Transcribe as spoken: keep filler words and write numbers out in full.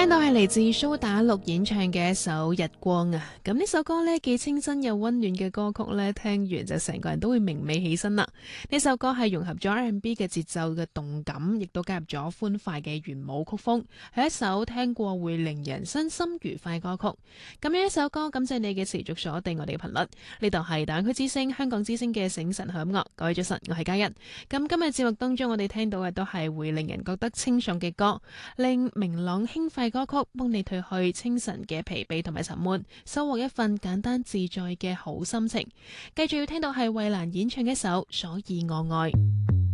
到係嚟自蘇打綠演唱嘅一首《日光》啊，咁呢首歌呢，既清新又溫暖嘅歌曲呢，聽完就成個人都會明媚起身啦。呢首歌係融合咗 R and B 嘅節奏嘅動感，亦都加入咗歡快嘅圓舞曲風，係一首聽過會令人身心愉快嘅歌曲。咁樣一首歌，感謝你嘅持續鎖定我哋嘅頻率。呢度係大灣區之聲、香港之聲嘅醒神響樂，各位早晨，我係嘉欣。咁今日節目當中，我哋聽到嘅都係會令人覺得清爽嘅歌，令明朗輕快歌曲幫你褪去清晨嘅疲憊同埋沉悶，收穫一份簡單自在嘅好心情。繼續要聽到係衛蘭演唱嘅一首《所以我愛》。